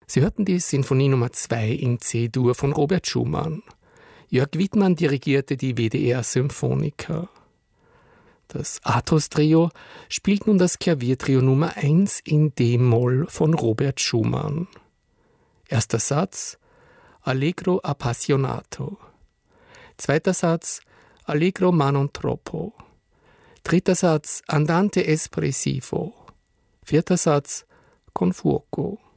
Sie hörten die Sinfonie Nummer 2 in C-Dur von Robert Schumann. Jörg Widmann dirigierte die WDR Symphoniker. Das Athos-Trio spielt nun das Klaviertrio Nummer 1 in D-Moll von Robert Schumann. Erster Satz: Allegro appassionato. Zweiter Satz: Allegro ma non troppo. Dritter Satz: Andante espressivo. Vierter Satz: Con fuoco.